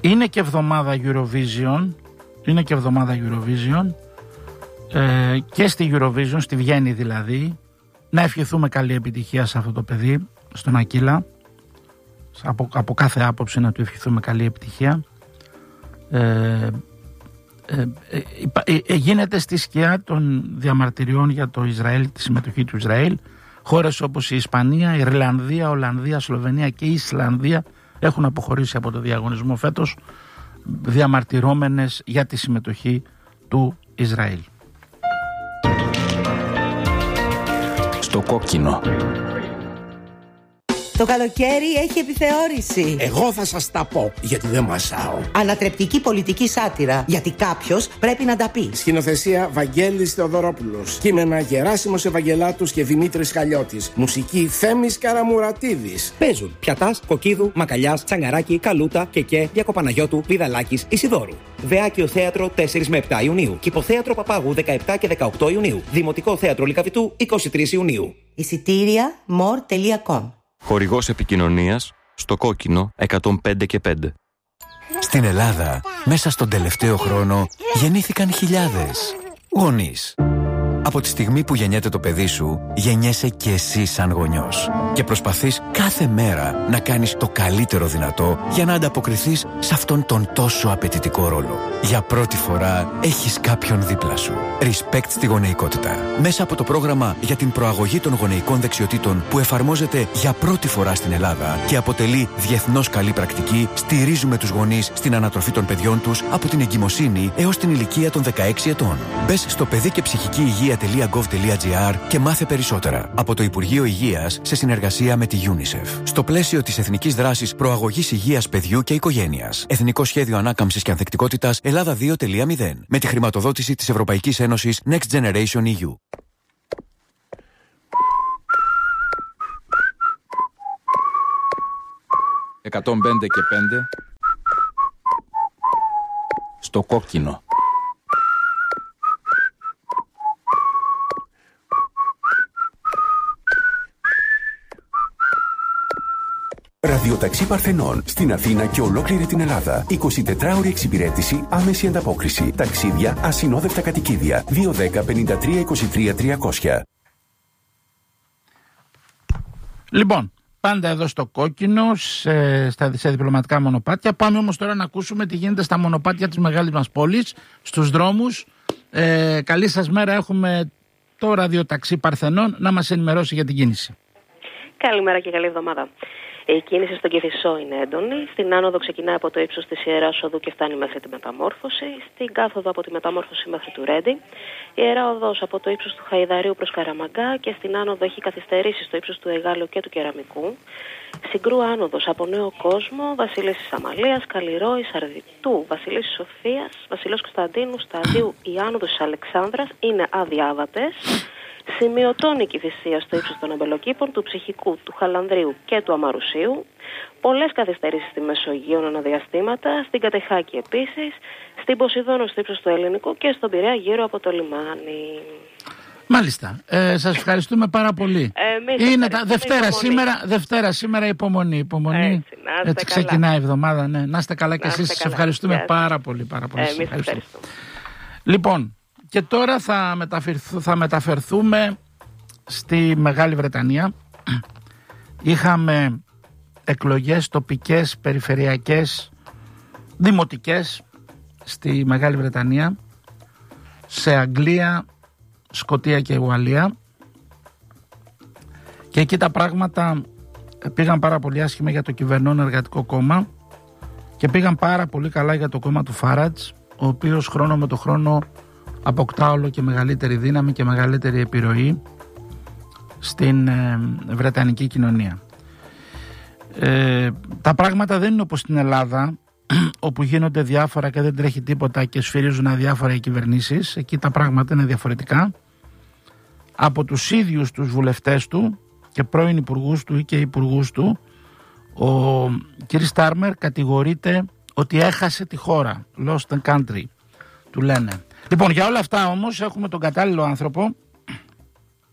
Είναι και εβδομάδα Eurovision. Και στη Eurovision, στη Βιέννη δηλαδή. Να ευχηθούμε καλή επιτυχία σε αυτό το παιδί, στον Ακύλα. Από κάθε άποψη να του ευχηθούμε καλή επιτυχία. Γίνεται στη σκιά των διαμαρτυριών για το Ισραήλ, τη συμμετοχή του Ισραήλ. Χώρες όπως η Ισπανία, η Ιρλανδία, Ολλανδία, Σλοβενία και η Ισλανδία έχουν αποχωρήσει από το διαγωνισμό φέτος, διαμαρτυρώμενες για τη συμμετοχή του Ισραήλ. Στο κόκκινο. Το καλοκαίρι έχει επιθεώρηση. Εγώ θα σας τα πω, γιατί δεν μασάω. Ανατρεπτική πολιτική σάτυρα, γιατί κάποιος πρέπει να τα πει. Σκηνοθεσία Βαγγέλης Θεοδωρόπουλος. Κείμενα Γεράσιμος Ευαγγελάτους και Δημήτρης Χαλιώτης. Μουσική Θέμης Καραμουρατίδης. Παίζουν Πιατάς, Κοκκίδου, Μακαλιάς, Τσαγκαράκη, Καλούτα, Κεκέ, Διακοπαναγιώτου, Βιδαλάκης, Ισιδόρου. Βεάκιο Θέατρο 4 με 7 Ιουνίου. Κηποθέατρο Παπάγου 17 και 18 Ιουνίου. Δημοτικό Θέατρο Λυκαβητού 23 Ιουνίου. Εισιτήρια more.com. Χορηγός επικοινωνίας στο κόκκινο 105 και 5. Στην Ελλάδα, μέσα στον τελευταίο χρόνο, γεννήθηκαν χιλιάδες γονείς. Από τη στιγμή που γεννιέται το παιδί σου, γεννιέσαι και εσύ σαν γονιός. Και προσπαθείς κάθε μέρα να κάνεις το καλύτερο δυνατό για να ανταποκριθείς σε αυτόν τον τόσο απαιτητικό ρόλο. Για πρώτη φορά έχεις κάποιον δίπλα σου. Respect στη γονεϊκότητα. Μέσα από το πρόγραμμα για την προαγωγή των γονεϊκών δεξιοτήτων που εφαρμόζεται για πρώτη φορά στην Ελλάδα και αποτελεί διεθνώς καλή πρακτική, στηρίζουμε τους γονείς στην ανατροφή των παιδιών τους από την εγκυμοσύνη έως την ηλικία των 16 ετών. Μπες στο παιδί και ψυχική υγεία.gov.gr και μάθε περισσότερα από το Υπουργείο Υγείας σε συνεργασία με τη UNICEF. Στο πλαίσιο της Εθνικής Δράσης Προαγωγής Υγείας Παιδιού και Οικογένειας. Εθνικό Σχέδιο Ανάκαμψης και Ανθεκτικότητας Ελλάδα 2.0. Με τη χρηματοδότηση της Ευρωπαϊκής Ένωσης Next Generation EU. «105 και 5» στο κόκκινο. Ραδιοταξί Παρθενών στην Αθήνα και ολόκληρη την Ελλάδα. 24ωρη εξυπηρέτηση, άμεση ανταπόκριση. Ταξίδια, ασυνόδευτα κατοικίδια. 210 53 23 300. Λοιπόν, πάντα εδώ στο κόκκινο, σε διπλωματικά μονοπάτια. Πάμε όμως τώρα να ακούσουμε τι γίνεται στα μονοπάτια της μεγάλης μας πόλης, στους δρόμους. Καλή σας μέρα, έχουμε το ραδιοταξί Παρθενών να μας ενημερώσει για την κίνηση. Καλημέρα και καλή εβδομάδα. Η κίνηση στον Κηφισό είναι έντονη. Στην άνοδο ξεκινάει από το ύψος της Ιεράς Οδού και φτάνει μέχρι τη Μεταμόρφωση. Στην κάθοδο από τη Μεταμόρφωση μέχρι του Ρέντι. Η Ιερά Οδός από το ύψος του Χαϊδαρίου προς Καραμαγκά και στην άνοδο έχει καθυστερήσει στο ύψος του Εγάλου και του Κεραμικού. Συγκρού άνοδος από Νέο Κόσμο, Βασίλης της Αμαλίας, Καλλιρόης, Αρδιτού, Βασιλής της Σοφίας, Βασιλός Κωνσταντίνου, Σταδίου, η άνοδος της Αλεξάνδρας είναι αδιάβατες. Σημειωτών η Κηφισία στο ύψος των Αμπελοκήπων, του Ψυχικού, του Χαλανδρίου και του Αμαρουσίου. Πολλές καθυστερήσεις στη Μεσογείο αναδιαστήματα, στην Κατεχάκη επίσης, στην Ποσειδόνο στο ύψος του Ελληνικού και στον Πειραιά γύρω από το λιμάνι. Μάλιστα. Σας ευχαριστούμε πάρα πολύ. Είναι τα Δευτέρα σήμερα υπομονή. Έτσι ξεκινάει η εβδομάδα. Ναι. Να είστε καλά και εσείς. Σας ευχαριστούμε πάρα πολύ. Εμείς ευχαριστούμε. Λοιπόν, και τώρα θα μεταφερθούμε στη Μεγάλη Βρετανία. Είχαμε εκλογές τοπικές, περιφερειακές, δημοτικές στη Μεγάλη Βρετανία, σε Αγγλία, Σκωτία και Ουαλία, και εκεί τα πράγματα πήγαν πάρα πολύ άσχημα για το κυβερνών Εργατικό Κόμμα και πήγαν πάρα πολύ καλά για το κόμμα του Φάρατζ, ο οποίος χρόνο με το χρόνο αποκτά όλο και μεγαλύτερη δύναμη και μεγαλύτερη επιρροή στην βρετανική κοινωνία. Τα πράγματα δεν είναι όπως στην Ελλάδα, όπου γίνονται διάφορα και δεν τρέχει τίποτα και σφυρίζουν αδιάφορα οι κυβερνήσεις. Εκεί τα πράγματα είναι διαφορετικά. Από τους ίδιους τους βουλευτές του και πρώην υπουργούς του ή και υπουργούς του, ο κ. Στάρμερ κατηγορείται ότι έχασε τη χώρα. Lost the country, του λένε. Λοιπόν, για όλα αυτά όμως έχουμε τον κατάλληλο άνθρωπο.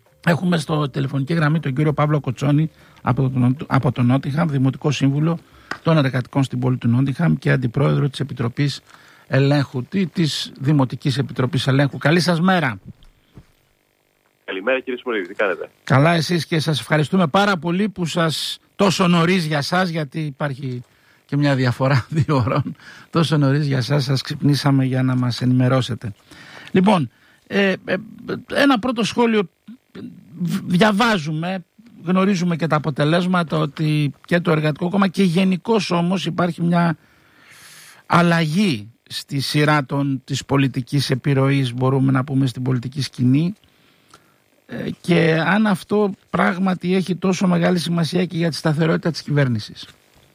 Έχουμε στο τηλεφωνική γραμμή τον κύριο Παύλο Κοτσόνη από τον Νότιγχαμ, δημοτικό σύμβουλο των Εργατικών στην πόλη του Νότιγχαμ και αντιπρόεδρο της Επιτροπής Ελέγχου, της Δημοτικής Επιτροπής Ελέγχου. Καλή σας μέρα. Καλημέρα κύριε Σμουρίδη, τι κάνετε? Καλά εσείς, και σας ευχαριστούμε πάρα πολύ που σας τόσο νωρίς για σας, γιατί υπάρχει και μια διαφορά 2 ώρων, τόσο νωρίς για σας ξυπνήσαμε για να μας ενημερώσετε. Λοιπόν, ένα πρώτο σχόλιο. Διαβάζουμε, γνωρίζουμε και τα αποτελέσματα ότι και το Εργατικό Κόμμα και γενικώς όμως υπάρχει μια αλλαγή στη σειρά της πολιτικής επιρροής, μπορούμε να πούμε, στην πολιτική σκηνή, και αν αυτό πράγματι έχει τόσο μεγάλη σημασία και για τη σταθερότητα της κυβέρνησης.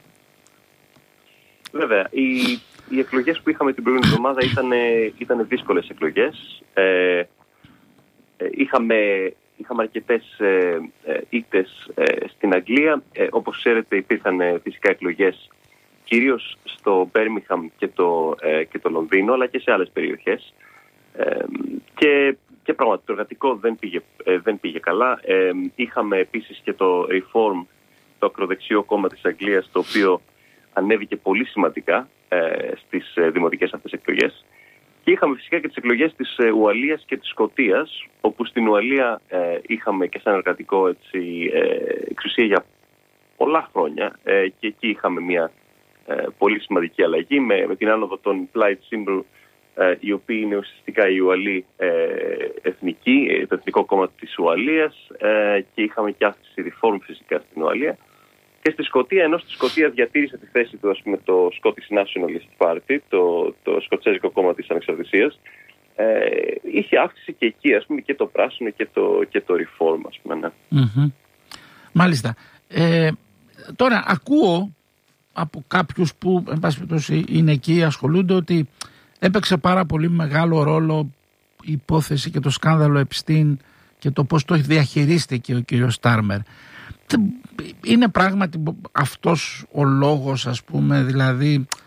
Βέβαια, οι εκλογές που είχαμε την προηγούμενη εβδομάδα ήταν δύσκολες εκλογές. Είχαμε αρκετές ήττες στην Αγγλία. Όπως ξέρετε, υπήρχαν φυσικά εκλογές κυρίως στο Μπέρμιγχαμ και το Λονδίνο, αλλά και σε άλλες περιοχές. Και πράγματι το εργατικό δεν πήγε καλά. Είχαμε επίσης και το Reform, το ακροδεξιό κόμμα της Αγγλίας, το οποίο ανέβηκε πολύ σημαντικά στις δημοτικές αυτές εκλογές. Και είχαμε φυσικά και τις εκλογές της Ουαλίας και της Σκωτίας, όπου στην Ουαλία είχαμε και σαν εργατικό εξουσία για πολλά χρόνια, και εκεί είχαμε μια πολύ σημαντική αλλαγή με την άνοδο των Plaid Cymru, οι οποίοι είναι ουσιαστικά η Ουαλή εθνική, το Εθνικό Κόμμα της Ουαλίας, και είχαμε και αύξηση Reform φυσικά στην Ουαλία. Και στη Σκωτία, ενώ στη Σκωτία διατήρησε τη θέση του, ας πούμε, το Scottish Nationalist Party, το σκοτσέζικο κόμμα της ανεξαρτησίας, είχε αύξηση και εκεί, ας πούμε, και το πράσινο και το Reform, ας πούμε. Ναι. Mm-hmm. Μάλιστα. Τώρα ακούω από κάποιους που, εν πάση περιπτώσει, είναι εκεί, ασχολούνται, ότι έπαιξε πάρα πολύ μεγάλο ρόλο η υπόθεση και το σκάνδαλο Επστίν και το πώς το διαχειρίστηκε ο κύριος Στάρμερ. Είναι πράγματι αυτός ο λόγος, ας πούμε, δηλαδή